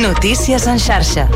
Notícies en xarxa.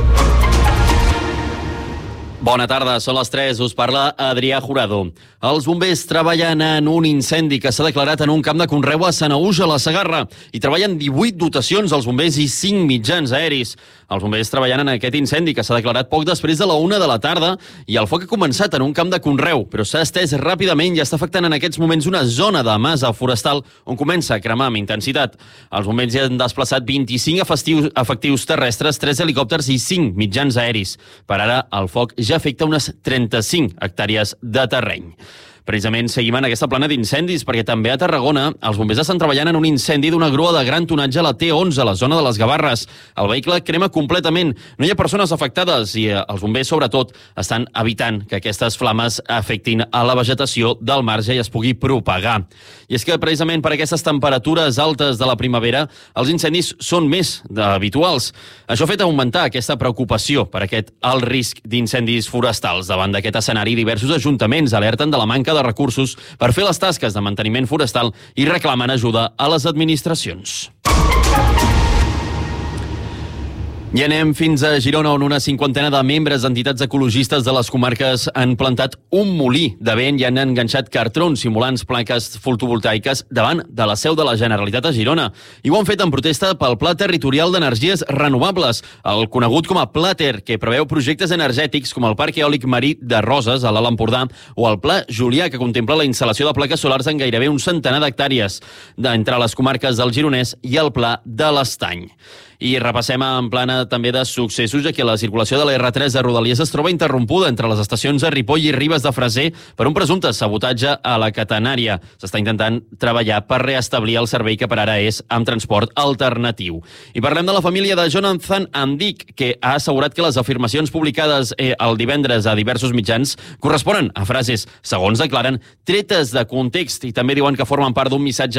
Bona tarda, són les 3, us parla Adrià Jurado. Els bombers treballen en un incendi que s'ha declarat en un camp de conreu a Sanaüja, a la Segarra, i treballen 18 dotacions als bombers i 5 mitjans aeris. Els bombers treballen en aquest incendi que s'ha declarat poc després de la 1 de la tarda i el foc ha començat en un camp de conreu, però s'ha estès ràpidament i està afectant en aquests moments una zona de massa forestal on comença a cremar amb intensitat. Els bombers ja han desplaçat 25 efectius terrestres, 3 helicòpters i 5 mitjans aeris. Per ara, el foc ja afecta unes 35 hectàrees de terreny. Precisament seguim en aquesta plana d'incendis perquè també a Tarragona els bombers estan treballant en un incendi d'una grua de gran tonatge a la T11, a la zona de les Gavarres. El vehicle crema completament. No hi ha persones afectades i els bombers, sobretot, estan evitant que aquestes flames afectin a la vegetació del marge i es pugui propagar. I és que precisament per aquestes temperatures altes de la primavera els incendis són més habituals. Això ha fet augmentar aquesta preocupació per aquest alt risc d'incendis forestals. Davant d'aquest escenari, diversos ajuntaments alerten de la manca de recursos per fer les tasques de manteniment forestal i reclamen ajuda a les administracions. I anem fins a Girona, on una cinquantena de membres d'entitats ecologistes de les comarques han plantat un molí de vent i han enganxat cartrons simulant plaques fotovoltaiques davant de la seu de la Generalitat a Girona. I ho han fet en protesta pel Pla Territorial d'Energies Renovables, el conegut com a Plater, que preveu projectes energètics com el Parc Eòlic Marí de Roses, a l'Alt Empordà, o el Pla Julià, que contempla la instal·lació de plaques solars en gairebé un centenar d'hectàrees entre les comarques del Gironès i el Pla de l'Estany. I repassem en plana també de successos, ja que la circulació de la R3 de Rodalies es troba interrompuda entre les estacions de Ripoll i Ribes de Freser per un presumpte sabotatge a la catenària. S'està intentant treballar per reestablir el servei que per ara és amb transport alternatiu. I parlem de la família de Jonathan Andic, que ha assegurat que les afirmacions publicades el divendres a diversos mitjans corresponen a frases, segons declaren, tretes de context, i també diuen que formen part d'un missatge